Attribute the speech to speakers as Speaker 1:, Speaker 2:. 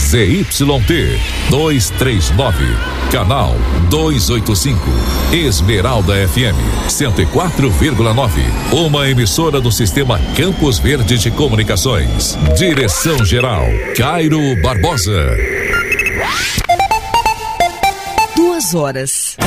Speaker 1: ZYT 239, canal 285, Esmeralda FM 104,9, uma emissora do Sistema Campos Verde de Comunicações. Direção-geral, Cairo Barbosa.
Speaker 2: 2 horas.